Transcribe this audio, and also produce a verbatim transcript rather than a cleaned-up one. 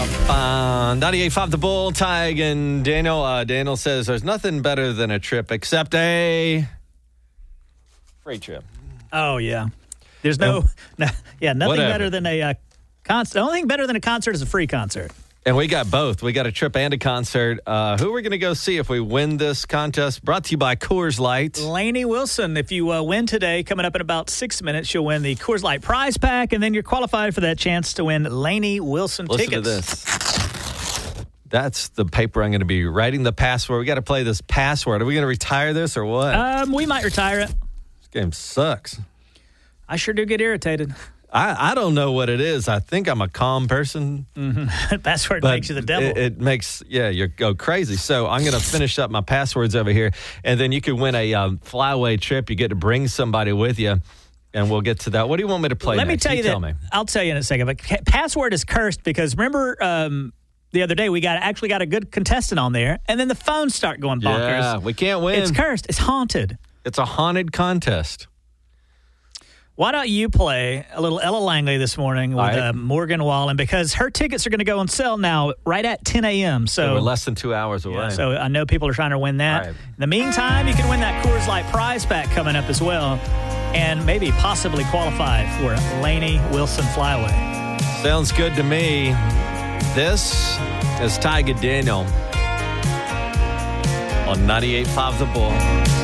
Uh, ninety-eight point five The Bull, Tig and Daniel. Uh, Daniel says there's nothing better than a trip except a freight trip. Oh, yeah. There's no, no yeah, nothing Whatever. better than a uh, concert. The only thing better than a concert is a free concert. And we got both. We got a trip and a concert. Uh, who are we going to go see if we win this contest? Brought to you by Coors Light. Lainey Wilson, if you uh, win today, coming up in about six minutes, you'll win the Coors Light prize pack, and then you're qualified for that chance to win Lainey Wilson Listen tickets. to this. That's the paper I'm going to be writing the password. We got to play this password. Are we going to retire this or what? Um, we might retire it. This game sucks. I sure do get irritated. I, I don't know what it is. I think I'm a calm person. Mm-hmm. Password But makes you the devil. It, it makes, yeah, you go crazy. So I'm going to finish up my passwords over here, and then you can win a um, flyaway trip. You get to bring somebody with you, and we'll get to that. What do you want me to play Let next? me tell you, tell that. me. I'll tell you in a second. But ca- password is cursed because remember um, the other day we got actually got a good contestant on there, and then the phones start going bonkers. Yeah, we can't win. It's cursed. It's haunted. It's a haunted contest. Why don't you play a little Ella Langley this morning with right. uh, Morgan Wallen, because her tickets are going to go on sale now right at ten a.m. So, So we're less than two hours away. yeah, so I know people are trying to win that. All right. In the meantime, you can win that Coors Light prize pack coming up as well, and maybe possibly qualify for Lainey Wilson Flyaway. Sounds good to me. This is Tig and Daniel on ninety-eight point five The Bull.